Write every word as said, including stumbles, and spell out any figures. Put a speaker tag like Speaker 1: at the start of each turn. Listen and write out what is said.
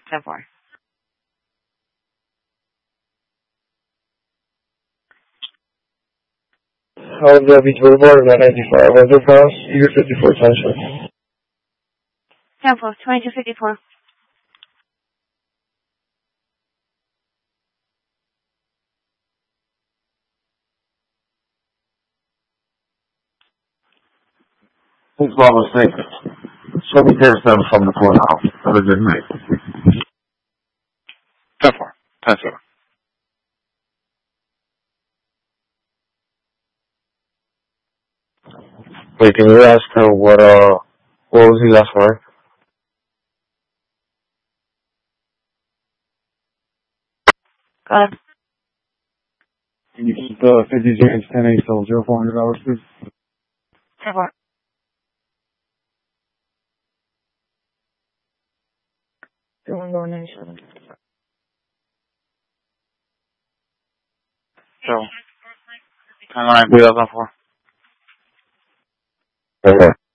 Speaker 1: ten four.
Speaker 2: Howard Beach Boulevard, nine ninety-five. Underpass, year fifty-four, Township.
Speaker 1: ten four, twenty-two fifty-four.
Speaker 3: Please follow the statement. Show me text them from the courthouse. Have a good night. ten four, ten seven.
Speaker 2: Wait, can you ask her what, uh, what was he last for?
Speaker 1: Go ahead.
Speaker 4: Can you keep the fifty James ten eight till zero four hundred dollars, please?
Speaker 1: ten four. Doing going in seven.
Speaker 3: So, ten nine, two thousand four.
Speaker 2: Okay.